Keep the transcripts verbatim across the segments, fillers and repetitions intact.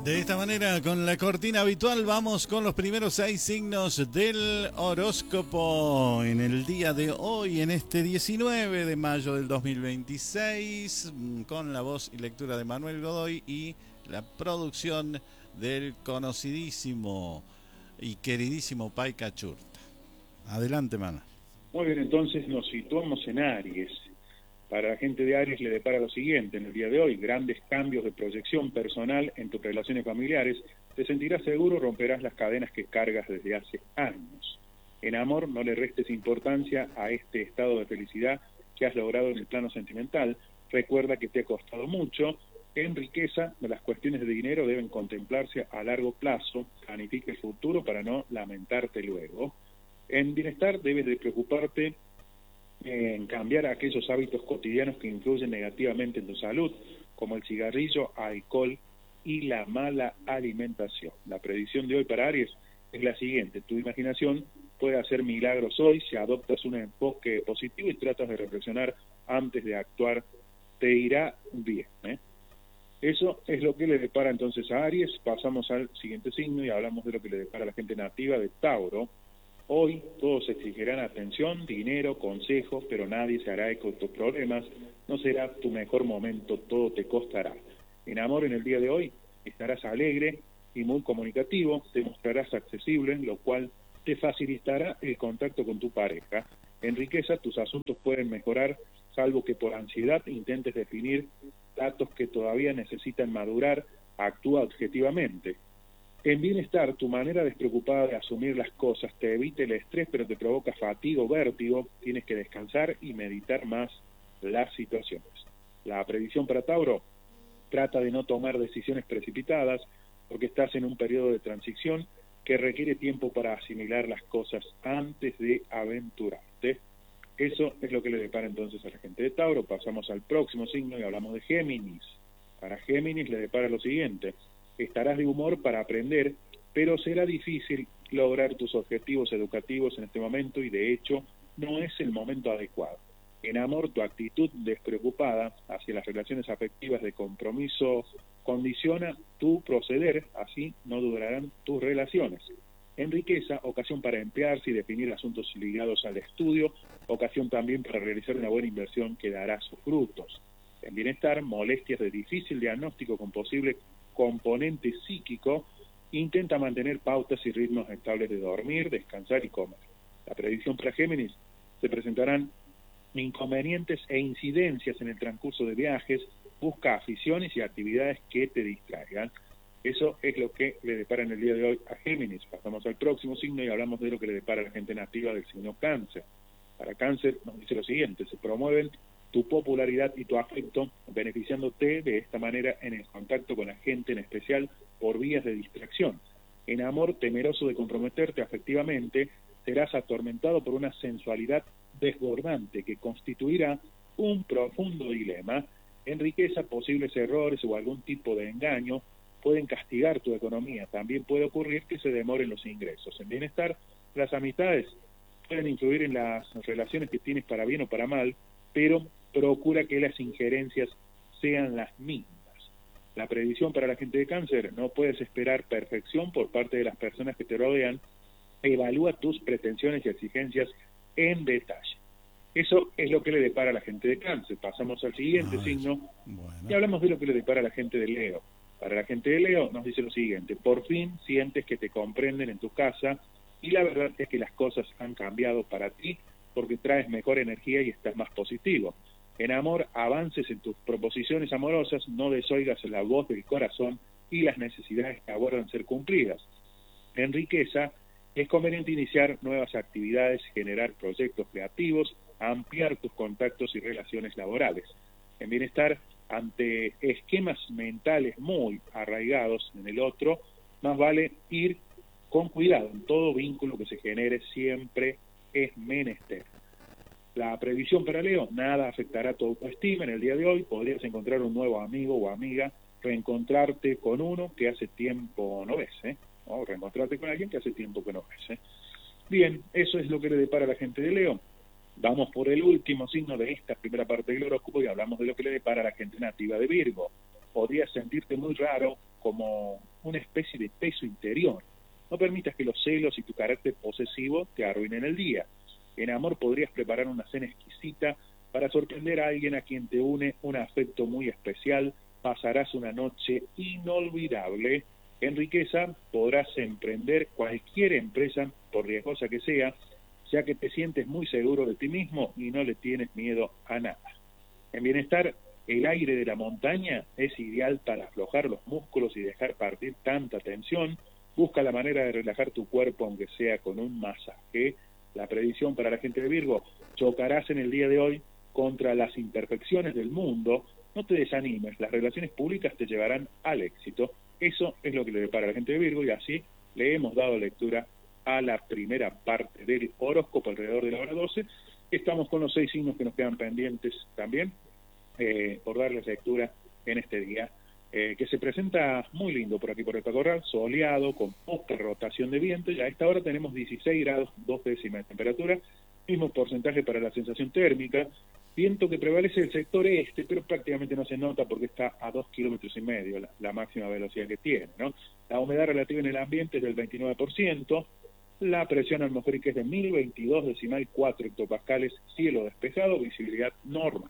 De esta manera, con la cortina habitual, vamos con los primeros seis signos del horóscopo en el día de hoy, en este diecinueve de mayo del dos mil veintiséis, con la voz y lectura de Manuel Godoy y la producción del conocidísimo y queridísimo Pai Cachurta. Adelante, Mana. Muy bien, entonces nos situamos en Aries. Para la gente de Aries le depara lo siguiente en el día de hoy: grandes cambios de proyección personal en tus relaciones familiares, te sentirás seguro, romperás las cadenas que cargas desde hace años. En amor, no le restes importancia a este estado de felicidad que has logrado en el plano sentimental, recuerda que te ha costado mucho. En riqueza, las cuestiones de dinero deben contemplarse a largo plazo, planifica el futuro para no lamentarte luego. En bienestar, debes de preocuparte en cambiar aquellos hábitos cotidianos que influyen negativamente en tu salud, como el cigarrillo, alcohol y la mala alimentación. La predicción de hoy para Aries es la siguiente: tu imaginación puede hacer milagros hoy si adoptas un enfoque positivo y tratas de reflexionar antes de actuar, te irá bien, ¿eh? Eso es lo que le depara entonces a Aries. Pasamos al siguiente signo y hablamos de lo que le depara a la gente nativa de Tauro. Hoy todos exigirán atención, dinero, consejos, pero nadie se hará eco de tus problemas. No será tu mejor momento, todo te costará. En amor, en el día de hoy, estarás alegre y muy comunicativo, te mostrarás accesible, lo cual te facilitará el contacto con tu pareja. En riqueza, tus asuntos pueden mejorar, salvo que por ansiedad intentes definir datos que todavía necesitan madurar. Actúa objetivamente. En bienestar, tu manera despreocupada de asumir las cosas te evita el estrés, pero te provoca fatiga o vértigo. Tienes que descansar y meditar más las situaciones. La predicción para Tauro: trata de no tomar decisiones precipitadas, porque estás en un periodo de transición que requiere tiempo para asimilar las cosas antes de aventurarte. Eso es lo que le depara entonces a la gente de Tauro. Pasamos al próximo signo y hablamos de Géminis. Para Géminis le depara lo siguiente: estarás de humor para aprender, pero será difícil lograr tus objetivos educativos en este momento y de hecho no es el momento adecuado. En amor, tu actitud despreocupada hacia las relaciones afectivas de compromiso condiciona tu proceder, así no durarán tus relaciones. En riqueza, ocasión para emplearse y definir asuntos ligados al estudio, ocasión también para realizar una buena inversión que dará sus frutos. En bienestar, molestias de difícil diagnóstico con posible componente psíquico, intenta mantener pautas y ritmos estables de dormir, descansar y comer. La predicción para Géminis: se presentarán inconvenientes e incidencias en el transcurso de viajes, busca aficiones y actividades que te distraigan. Eso es lo que le depara en el día de hoy a Géminis. Pasamos al próximo signo y hablamos de lo que le depara a la gente nativa del signo Cáncer. Para Cáncer nos dice lo siguiente: se promueven tu popularidad y tu afecto, beneficiándote de esta manera en el contacto con la gente, en especial por vías de distracción. En amor, temeroso de comprometerte afectivamente, serás atormentado por una sensualidad desbordante que constituirá un profundo dilema. En riqueza, posibles errores o algún tipo de engaño pueden castigar tu economía. También puede ocurrir que se demoren los ingresos. En bienestar, las amistades pueden influir en las relaciones que tienes para bien o para mal, pero procura que las injerencias sean las mismas. La predicción para la gente de Cáncer: no puedes esperar perfección por parte de las personas que te rodean, evalúa tus pretensiones y exigencias en detalle. Eso es lo que le depara a la gente de Cáncer. Pasamos al siguiente Ay, signo bueno. y hablamos de lo que le depara a la gente de Leo. Para la gente de Leo nos dice lo siguiente: por fin sientes que te comprenden en tu casa y la verdad es que las cosas han cambiado para ti porque traes mejor energía y estás más positivo. En amor, avances en tus proposiciones amorosas, no desoigas la voz del corazón y las necesidades que aguardan ser cumplidas. En riqueza, es conveniente iniciar nuevas actividades, generar proyectos creativos, ampliar tus contactos y relaciones laborales. En bienestar, ante esquemas mentales muy arraigados en el otro, más vale ir con cuidado. En todo vínculo que se genere siempre es menester. La previsión para Leo: nada afectará tu autoestima en el día de hoy. Podrías encontrar un nuevo amigo o amiga, reencontrarte con uno que hace tiempo no ves, ¿eh? O reencontrarte con alguien que hace tiempo que no ves, ¿eh? Bien, eso es lo que le depara a la gente de Leo. Vamos por el último signo de esta primera parte del horóscopo y hablamos de lo que le depara a la gente nativa de Virgo. Podrías sentirte muy raro como una especie de peso interior. No permitas que los celos y tu carácter posesivo te arruinen el día. En amor podrías preparar una cena exquisita para sorprender a alguien a quien te une un afecto muy especial. Pasarás una noche inolvidable. En riqueza podrás emprender cualquier empresa, por riesgosa que sea, ya que te sientes muy seguro de ti mismo y no le tienes miedo a nada. En bienestar, el aire de la montaña es ideal para aflojar los músculos y dejar partir tanta tensión. Busca la manera de relajar tu cuerpo, aunque sea con un masaje. La predicción para la gente de Virgo: chocarás en el día de hoy contra las imperfecciones del mundo. No te desanimes, las relaciones públicas te llevarán al éxito. Eso es lo que le depara a la gente de Virgo, y así le hemos dado lectura a la primera parte del horóscopo alrededor de la hora doce. Estamos con los seis signos que nos quedan pendientes también eh, por darles lectura en este día, eh, que se presenta muy lindo por aquí por el Pacorral, soleado, con poca rotación de viento. Ya a esta hora tenemos dieciséis grados, dos décimas de temperatura, mismo porcentaje para la sensación térmica, viento que prevalece del sector este, pero prácticamente no se nota porque está a dos kilómetros y medio la, la máxima velocidad que tiene, ¿no? La humedad relativa en el ambiente es del veintinueve por ciento, la presión atmosférica es de mil veintidós decimal cuatro hectopascales, cielo despejado, visibilidad normal.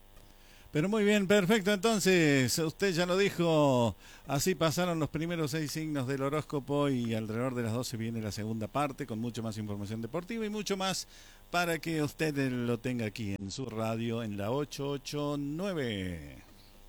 Pero muy bien, perfecto. Entonces, usted ya lo dijo, así pasaron los primeros seis signos del horóscopo y alrededor de las doce viene la segunda parte con mucho más información deportiva y mucho más para que usted lo tenga aquí en su radio en la ochocientos ochenta y nueve.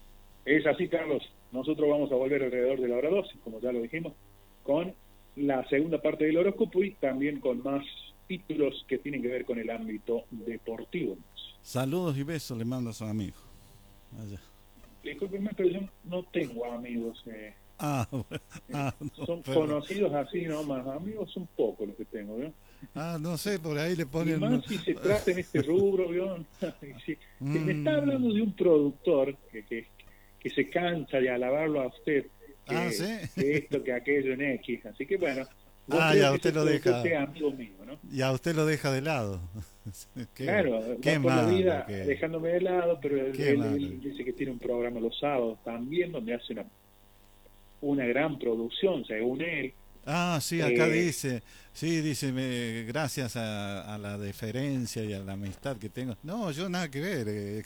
Es así, Carlos. Nosotros vamos a volver alrededor de la hora doce, como ya lo dijimos, con la segunda parte del horóscopo y también con más títulos que tienen que ver con el ámbito deportivo. Saludos y besos le mando a su amigo. Allá. Discúlpeme, pero yo no tengo amigos. Eh, ah, bueno. ah, no, son pero... conocidos así nomás. Amigos son pocos los que tengo, ¿no? Ah, no sé, por ahí le ponen... Y más si se trata en este rubro, ¿no? si, si mm. me está hablando de un productor que, que, que se cansa de alabarlo a usted, que, ah, ¿sí? que esto, que aquello en X. Así que bueno, ah, ya usted lo deja. Sea amigo mío, ¿no? Ya usted lo deja de lado. qué, claro, qué va por malo, la vida qué... dejándome de lado, pero él, él, él dice que tiene un programa los sábados también donde hace una una gran producción, según él. Ah, sí, acá eh, dice, sí, dice, me, gracias a, a la deferencia y a la amistad que tengo. No, yo nada que ver eh,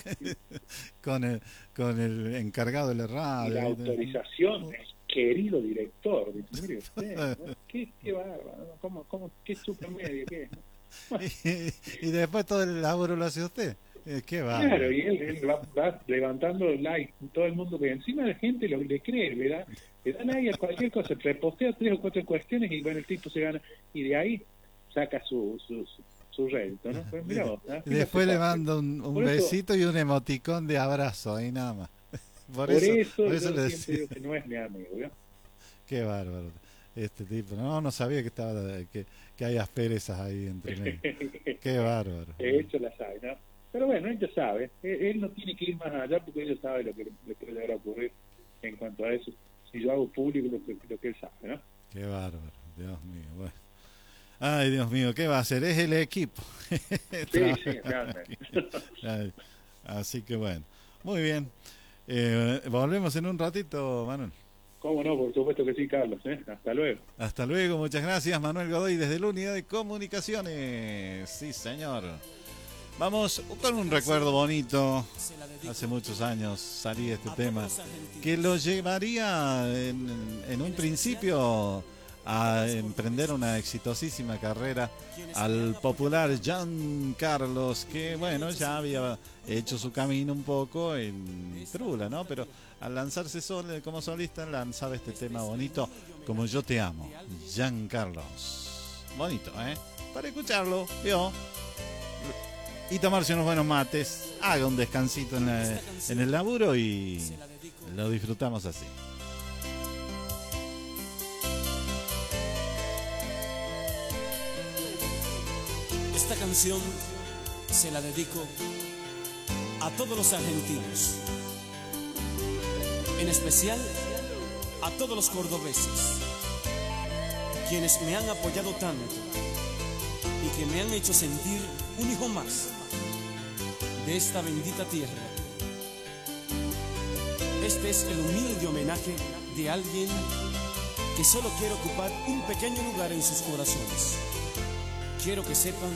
con el con el encargado de la radio. La autorización del querido director. Mire usted, ¿no? qué, qué bárbaro, ¿Cómo, cómo, qué supermedio, qué? y, y después todo el laburo lo hace usted. Eh, qué bárbaro. Claro, y él, él va, va levantando like, todo el mundo, que encima la gente lo le cree, ¿verdad? Le dan ahí a cualquier cosa, repostea tres o cuatro cuestiones y bueno, el tipo se gana, y de ahí saca su su, su, su rédito, ¿no? Pues mira vos, ¿eh? Después le mando un, un besito eso, y un emoticón de abrazo, ahí nada más. Por, por eso, eso, por eso yo le siempre digo que no es mi amigo, ¿verdad? Qué bárbaro este tipo. No, no sabía que estaba que, que hay asperezas ahí entre medio. Qué bárbaro. De hecho la sabe, ¿no? Pero bueno, él ya sabe, él, él no tiene que ir más allá porque él sabe lo que le puede llegar a ocurrir en cuanto a eso. Si yo hago público lo que, lo que él sabe, ¿no? Qué bárbaro, Dios mío, bueno. Ay, Dios mío, ¿qué va a hacer? Es el equipo. Sí, sí, realmente. Ay, así que bueno, muy bien. Eh, volvemos en un ratito, Manuel. ¿Cómo no? Por supuesto que sí, Carlos. ¿eh? Hasta luego. Hasta luego, muchas gracias, Manuel Godoy, desde la Unidad de Comunicaciones. Sí, señor. Vamos con un recuerdo bonito. Hace muchos años salí de este tema que lo llevaría en, en un principio a emprender una exitosísima carrera al popular Giancarlos, que bueno, ya había hecho su camino un poco en Trula, ¿no? Pero al lanzarse solo, como solista, lanzaba este tema bonito, Como yo te amo, Giancarlos. Bonito, ¿eh? Para escucharlo, ¿vio? Y tomarse unos buenos mates, haga un descansito en, la, en el laburo y lo disfrutamos así. Esta canción se la dedico a todos los argentinos, en especial a todos los cordobeses, quienes me han apoyado tanto y que me han hecho sentir un hijo más de esta bendita tierra. Este es el humilde homenaje de alguien que solo quiere ocupar un pequeño lugar en sus corazones. Quiero que sepan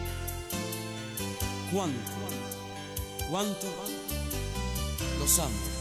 cuánto, cuánto los amo.